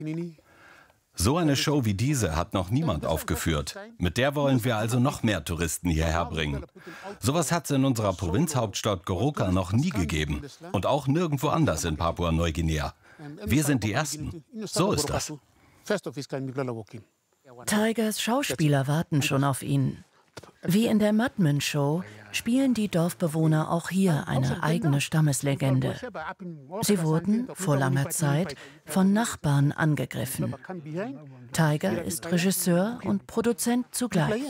So eine Show wie diese hat noch niemand aufgeführt. Mit der wollen wir also noch mehr Touristen hierher bringen. Sowas hat es in unserer Provinzhauptstadt Goroka noch nie gegeben. Und auch nirgendwo anders in Papua-Neuguinea. Wir sind die Ersten. So ist das. Tigers Schauspieler warten schon auf ihn. Wie in der Madmen-Show spielen die Dorfbewohner auch hier eine eigene Stammeslegende. Sie wurden vor langer Zeit von Nachbarn angegriffen. Tiger ist Regisseur und Produzent zugleich.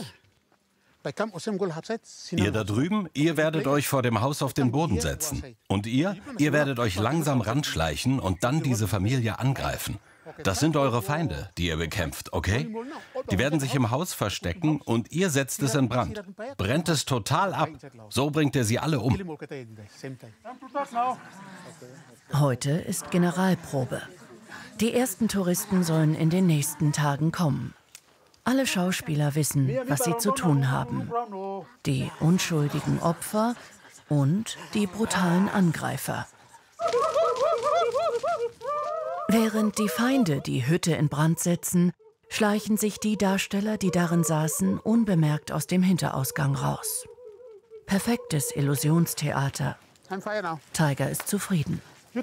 Ihr da drüben, ihr werdet euch vor dem Haus auf den Boden setzen. Und ihr werdet euch langsam ranschleichen und dann diese Familie angreifen. Das sind eure Feinde, die ihr bekämpft, okay? Die werden sich im Haus verstecken und ihr setzt es in Brand. Brennt es total ab. So bringt ihr sie alle um. Heute ist Generalprobe. Die ersten Touristen sollen in den nächsten Tagen kommen. Alle Schauspieler wissen, was sie zu tun haben. Die unschuldigen Opfer und die brutalen Angreifer. Während die Feinde die Hütte in Brand setzen, schleichen sich die Darsteller, die darin saßen, unbemerkt aus dem Hinterausgang raus. Perfektes Illusionstheater. Tiger ist zufrieden.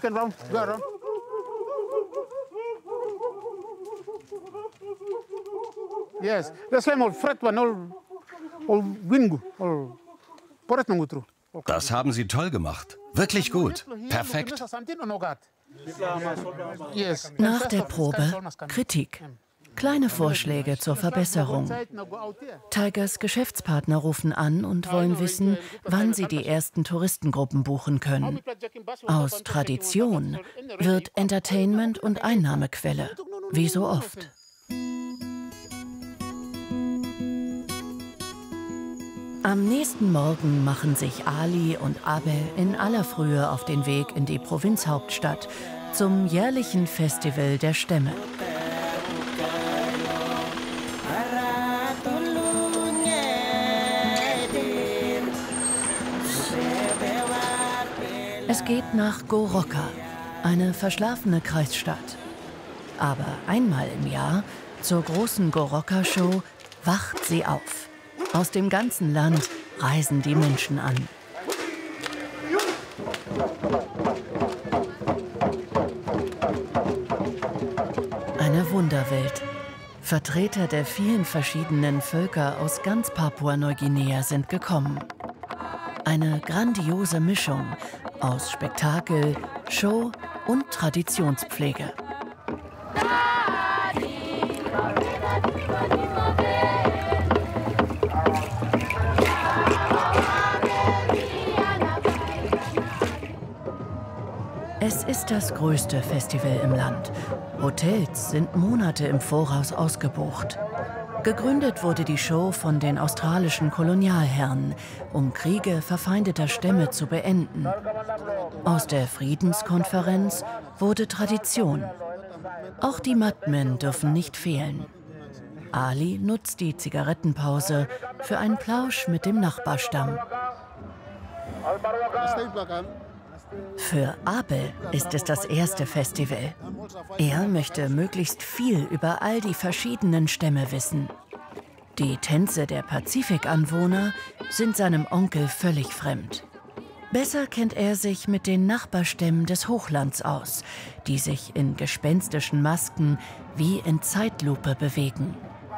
Das haben Sie toll gemacht. Wirklich gut. Perfekt. Nach der Probe Kritik. Kleine Vorschläge zur Verbesserung. Tigers Geschäftspartner rufen an und wollen wissen, wann sie die ersten Touristengruppen buchen können. Aus Tradition wird Entertainment und Einnahmequelle, wie so oft. Am nächsten Morgen machen sich Ali und Abel in aller Frühe auf den Weg in die Provinzhauptstadt zum jährlichen Festival der Stämme. Es geht nach Goroka, eine verschlafene Kreisstadt. Aber einmal im Jahr, zur großen Goroka-Show, wacht sie auf. Aus dem ganzen Land reisen die Menschen an. Eine Wunderwelt. Vertreter der vielen verschiedenen Völker aus ganz Papua-Neuguinea sind gekommen. Eine grandiose Mischung aus Spektakel, Show und Traditionspflege. Es ist das größte Festival im Land. Hotels sind Monate im Voraus ausgebucht. Gegründet wurde die Show von den australischen Kolonialherren, um Kriege verfeindeter Stämme zu beenden. Aus der Friedenskonferenz wurde Tradition. Auch die Madmen dürfen nicht fehlen. Ali nutzt die Zigarettenpause für einen Plausch mit dem Nachbarstamm. Für Abel ist es das erste Festival. Er möchte möglichst viel über all die verschiedenen Stämme wissen. Die Tänze der Pazifikanwohner sind seinem Onkel völlig fremd. Besser kennt er sich mit den Nachbarstämmen des Hochlands aus, die sich in gespenstischen Masken wie in Zeitlupe bewegen.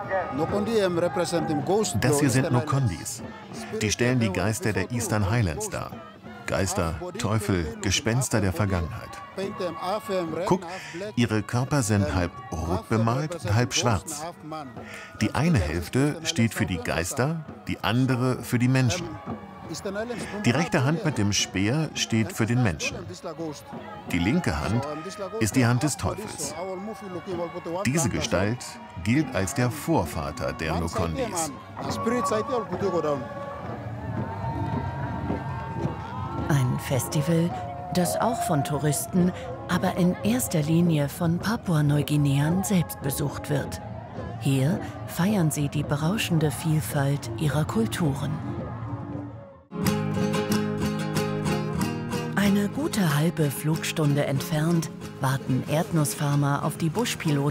Das hier sind Nokondis. Die stellen die Geister der Eastern Highlands dar. Geister, Teufel, Gespenster der Vergangenheit. Guck, ihre Körper sind halb rot bemalt und halb schwarz. Die eine Hälfte steht für die Geister, die andere für die Menschen. Die rechte Hand mit dem Speer steht für den Menschen. Die linke Hand ist die Hand des Teufels. Diese Gestalt gilt als der Vorvater der Nokondis. Ein Festival, das auch von Touristen, aber in erster Linie von Papua-Neuguineern selbst besucht wird. Hier feiern sie die berauschende Vielfalt ihrer Kulturen. Eine gute halbe Flugstunde entfernt warten Erdnussfarmer auf die Buschpiloten